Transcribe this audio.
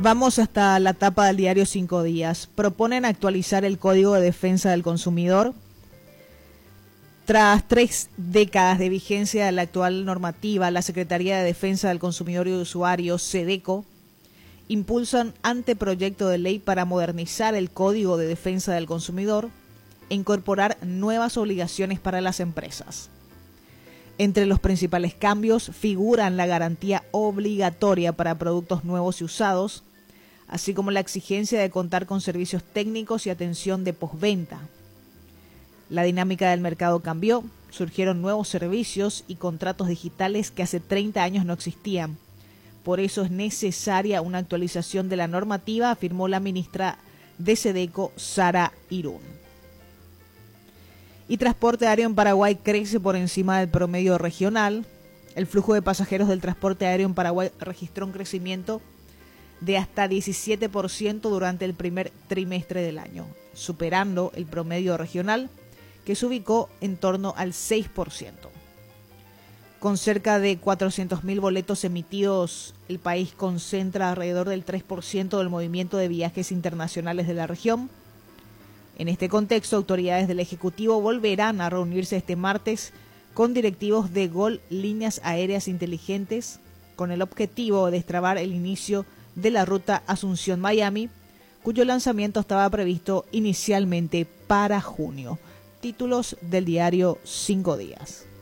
Vamos hasta la tapa del diario 5 Días. Proponen actualizar el Código de Defensa del Consumidor. Tras 3 décadas de vigencia de la actual normativa, la Secretaría de Defensa del Consumidor y Usuario, SEDECO, impulsan anteproyecto de ley para modernizar el Código de Defensa del Consumidor e incorporar nuevas obligaciones para las empresas. Entre los principales cambios figuran la garantía obligatoria para productos nuevos y usados, así como la exigencia de contar con servicios técnicos y atención de postventa. La dinámica del mercado cambió, surgieron nuevos servicios y contratos digitales que hace 30 años no existían. Por eso es necesaria una actualización de la normativa, afirmó la ministra de SEDECO, Sara Irún. Y transporte aéreo en Paraguay crece por encima del promedio regional. El flujo de pasajeros del transporte aéreo en Paraguay registró un crecimiento de hasta 17% durante el primer trimestre del año, superando el promedio regional, que se ubicó en torno al 6%. Con cerca de 400.000 boletos emitidos, el país concentra alrededor del 3% del movimiento de viajes internacionales de la región. En este contexto, autoridades del Ejecutivo volverán a reunirse este martes con directivos de GOL Líneas Aéreas Inteligentes con el objetivo de destrabar el inicio de la ruta Asunción-Miami, cuyo lanzamiento estaba previsto inicialmente para junio. Títulos del diario 5 Días.